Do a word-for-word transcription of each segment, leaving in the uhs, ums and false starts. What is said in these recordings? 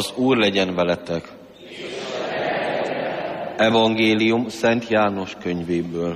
Az Úr legyen veletek. Evangélium Szent János könyvéből.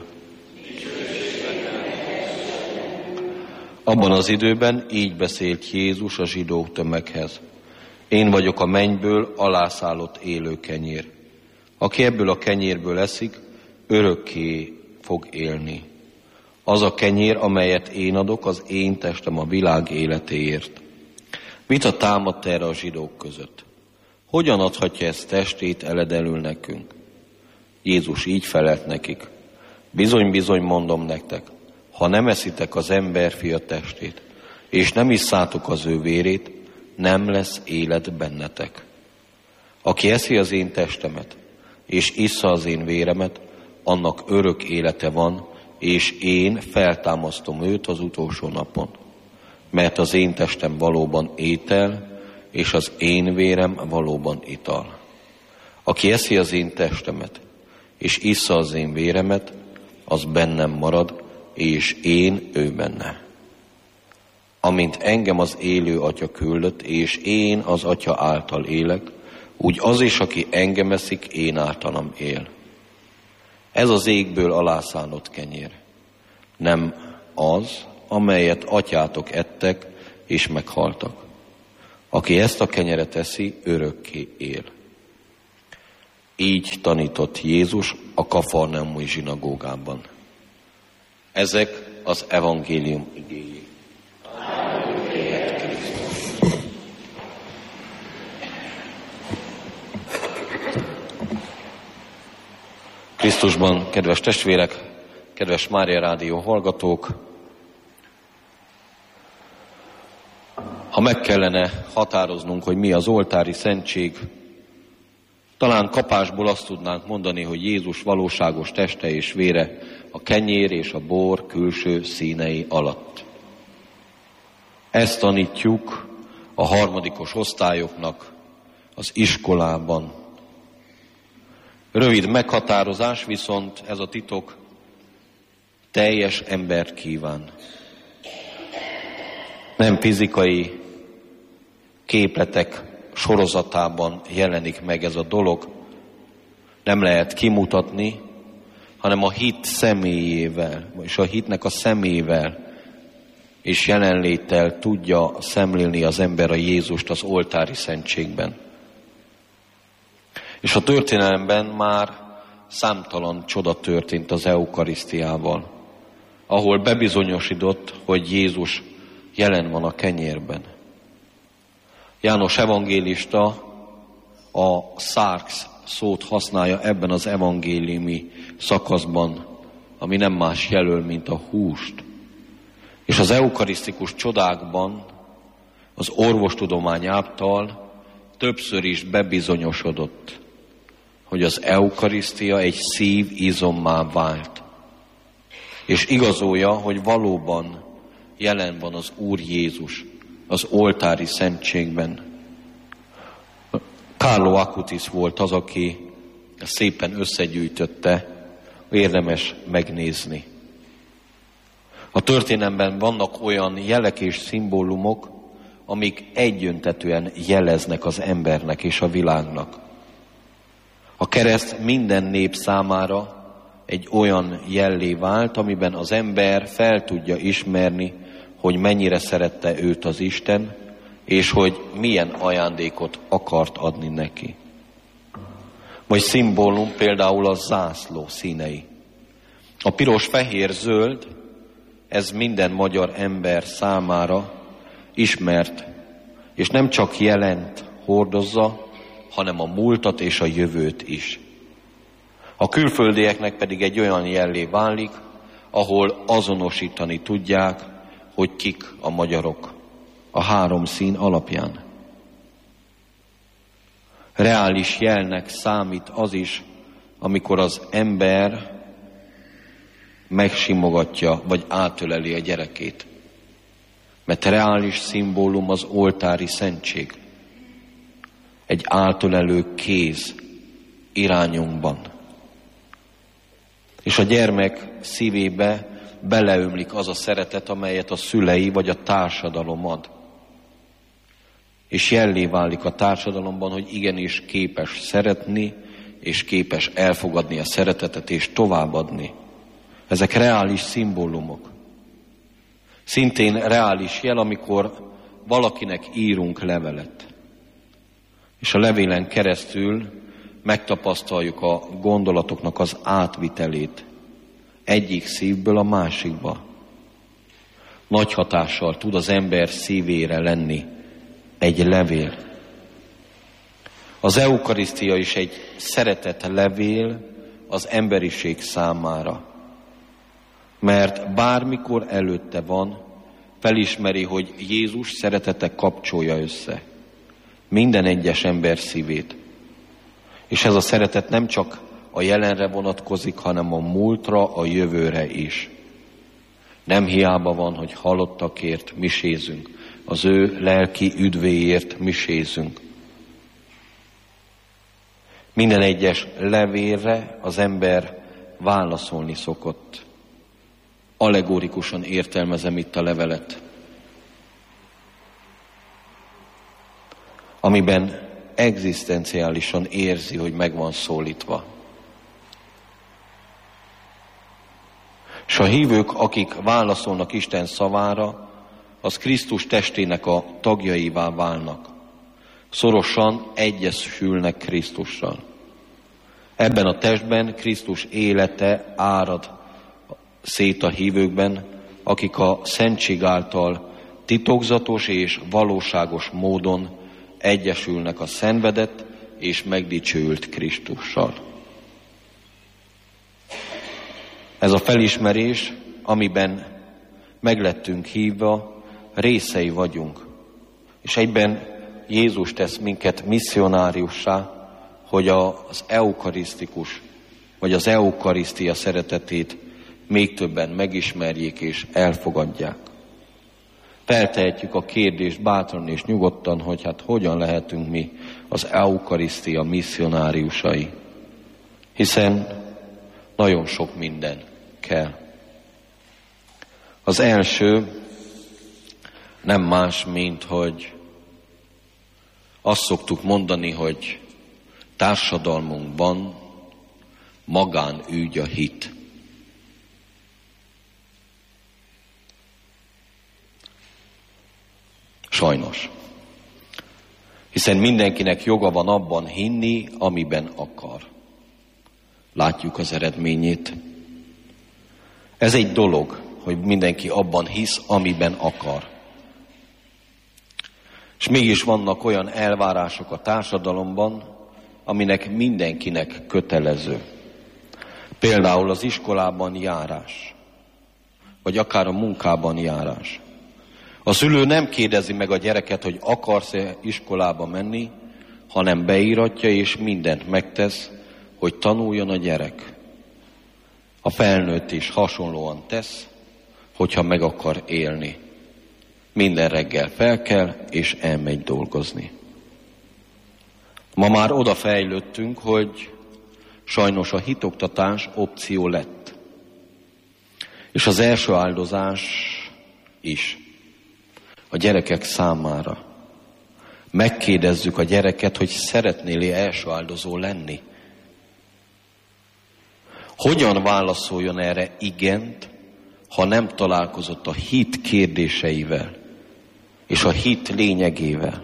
Abban az időben így beszélt Jézus a zsidó tömeghez. Én vagyok a mennyből alászállott élő kenyér. Aki ebből a kenyérből eszik, örökké fog élni. Az a kenyér, amelyet én adok, az én testem a világ életéért. Vita támadt erre a zsidók között. Hogyan adhatja ezt testét eledelül nekünk? Jézus így felelt nekik. Bizony-bizony mondom nektek, ha nem eszitek az emberfia testét, és nem isszátok az ő vérét, nem lesz élet bennetek. Aki eszi az én testemet, és issza az én véremet, annak örök élete van, és én feltámasztom őt az utolsó napon. Mert az én testem valóban étel, és az én vérem valóban ital. Aki eszi az én testemet, és issza az én véremet, az bennem marad, és én ő benne. Amint engem az élő Atya küldött, és én az Atya által élek, úgy az is, aki engem eszik, én általam él. Ez az égből alászállott kenyér. Nem az, amelyet atyátok ettek, és meghaltak. Aki ezt a kenyeret eszi, örökké él. Így tanított Jézus a kafarnaumi zsinagógában. Ezek az evangélium igéi. Krisztusban, kedves testvérek, kedves Mária Rádió hallgatók, ha meg kellene határoznunk, hogy mi az oltári szentség, talán kapásból azt tudnánk mondani, hogy Jézus valóságos teste és vére a kenyér és a bor külső színei alatt. Ezt tanítjuk a harmadikos osztályoknak az iskolában. Rövid meghatározás, viszont ez a titok teljes embert kíván. Nem fizikai képletek sorozatában jelenik meg ez a dolog, nem lehet kimutatni, hanem a hit személyével, és a hitnek a szemével és jelenléttel tudja szemlélni az ember a Jézust az oltári szentségben. És a történelemben már számtalan csoda történt az eukarisztiával, ahol bebizonyosodott, hogy Jézus jelen van a kenyérben. János evangélista a szárx szót használja ebben az evangéliumi szakaszban, ami nem más jelöl, mint a húst. És az eukarisztikus csodákban az orvostudomány által többször is bebizonyosodott, hogy az eukarisztia egy szív izommá vált. És igazolja, hogy valóban jelen van az Úr Jézus az oltári szentségben. Carlo Acutis volt az, aki szépen összegyűjtötte, érdemes megnézni. A történelemben vannak olyan jelek és szimbólumok, amik egyöntetűen jeleznek az embernek és a világnak. A kereszt minden nép számára egy olyan jellé vált, amiben az ember fel tudja ismerni, hogy mennyire szerette őt az Isten, és hogy milyen ajándékot akart adni neki. Vagy szimbólum például a zászló színei. A piros, fehér, zöld, ez minden magyar ember számára ismert, és nem csak jelent, hordozza, hanem a múltat és a jövőt is. A külföldieknek pedig egy olyan jellé válik, ahol azonosítani tudják, hogy kik a magyarok a három szín alapján. Reális jelnek számít az is, amikor az ember megsimogatja, vagy átöleli a gyerekét. Mert reális szimbólum az oltári szentség. Egy átölelő kéz irányunkban. És a gyermek szívébe beleömlik az a szeretet, amelyet a szülei vagy a társadalom ad. és jellé válik a társadalomban, hogy igenis képes szeretni, és képes elfogadni a szeretetet, és továbbadni. Ezek reális szimbólumok. Szintén reális jel, amikor valakinek írunk levelet, és a levélen keresztül megtapasztaljuk a gondolatoknak az átvitelét egyik szívből a másikba. Nagy hatással tud az ember szívére lenni egy levél. Az eukarisztia is egy szeretett levél az emberiség számára. Mert bármikor előtte van, felismeri, hogy Jézus szeretete kapcsolja össze minden egyes ember szívét. És ez a szeretet nem csak a jelenre vonatkozik, hanem a múltra, a jövőre is. Nem hiába van, hogy halottakért misézünk, az ő lelki üdvéért misézünk. Minden egyes levélre az ember válaszolni szokott. Allegórikusan értelmezem itt a levelet, amiben egzisztenciálisan érzi, hogy meg van szólítva. És a hívők, akik válaszolnak Isten szavára, az Krisztus testének a tagjaivá válnak. Szorosan egyesülnek Krisztussal. Ebben a testben Krisztus élete árad szét a hívőkben, akik a szentség által titokzatos és valóságos módon egyesülnek a szenvedett és megdicsőült Krisztussal. Ez a felismerés, amiben meglettünk hívva, részei vagyunk. És egyben Jézus tesz minket misszionáriussá, hogy az eukarisztikus, vagy az eukarisztia szeretetét még többen megismerjék és elfogadják. Feltehetjük a kérdést bátran és nyugodtan, hogy hát hogyan lehetünk mi az eukarisztia misszionáriusai. Hiszen nagyon sok minden kell. Az első nem más, mint hogy azt szoktuk mondani, hogy társadalmunkban magánügy a hit. Sajnos. Hiszen mindenkinek joga van abban hinni, amiben akar. Látjuk az eredményét. Ez egy dolog, hogy mindenki abban hisz, amiben akar. És mégis vannak olyan elvárások a társadalomban, aminek mindenkinek kötelező. Például az iskolában járás, vagy akár a munkában járás. A szülő nem kérdezi meg a gyereket, hogy akarsz-e iskolába menni, hanem beíratja és mindent megtesz, hogy tanuljon a gyerek. A felnőtt is hasonlóan tesz, hogyha meg akar élni. Minden reggel felkel és elmegy dolgozni. Ma már oda fejlődtünk, hogy sajnos a hitoktatás opció lett. És az első áldozás is a gyerekek számára. Megkérdezzük a gyereket, hogy szeretnél-e első áldozó lenni. Hogyan válaszoljon erre igent, ha nem találkozott a hit kérdéseivel és a hit lényegével?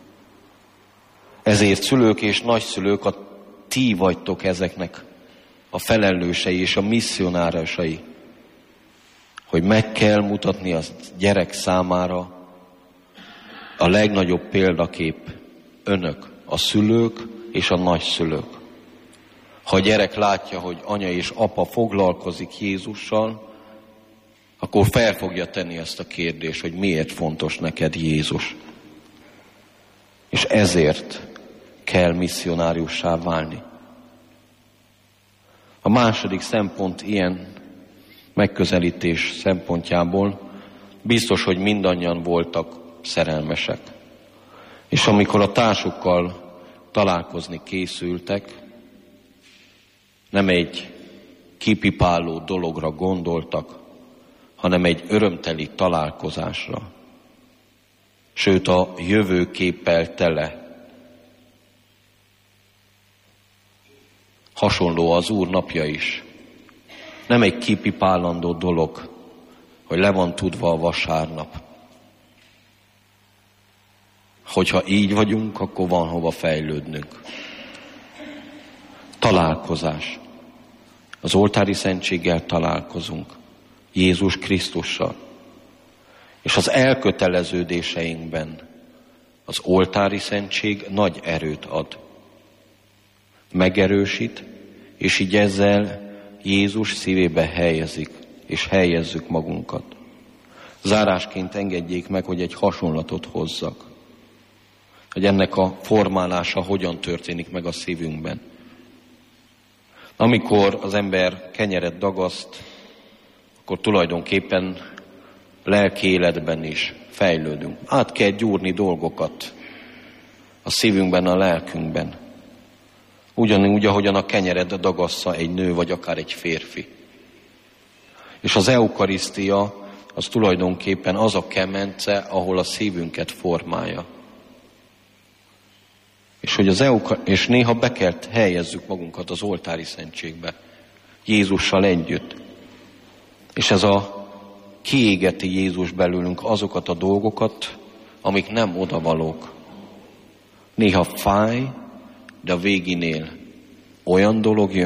Ezért szülők és nagyszülők, a ti vagytok ezeknek a felelősei és a misszionárosai, hogy meg kell mutatni a gyerek számára a legnagyobb példakép önök, a szülők és a nagyszülők. Ha a gyerek látja, hogy anya és apa foglalkozik Jézussal, akkor fel fogja tenni ezt a kérdést, hogy miért fontos neked Jézus. És ezért kell misszionáriussá válni. A második szempont ilyen megközelítés szempontjából biztos, hogy mindannyian voltak szerelmesek. És amikor a társukkal találkozni készültek, nem egy kipipáló dologra gondoltak, hanem egy örömteli találkozásra. sőt a jövőképpel tele. Hasonló az Úr napja is. Nem egy kipipálandó dolog, hogy le van tudva a vasárnap. Hogyha így vagyunk, akkor van hova fejlődnünk. Találkozás. Az oltári szentséggel találkozunk. Jézus Krisztussal. És az elköteleződéseinkben az oltári szentség nagy erőt ad. Megerősít, és így ezzel Jézus szívébe helyezik, és helyezzük magunkat. Zárásként engedjék meg, hogy egy hasonlatot hozzak. Hogy ennek a formálása hogyan történik meg a szívünkben. Amikor az ember kenyeret dagaszt, akkor tulajdonképpen lelki életben is fejlődünk. Át kell gyúrni dolgokat a szívünkben, a lelkünkben. Ugyanúgy, ahogyan a kenyeret dagassza egy nő, vagy akár egy férfi. És az eukarisztia az tulajdonképpen az a kemence, ahol a szívünket formálja. És, hogy az eukar- és néha be kell helyezzük magunkat az oltári szentségbe, Jézussal együtt. És ez a kiégeti Jézus belőlünk azokat a dolgokat, amik nem odavalók. Néha fáj, de a végénél olyan dolog jön,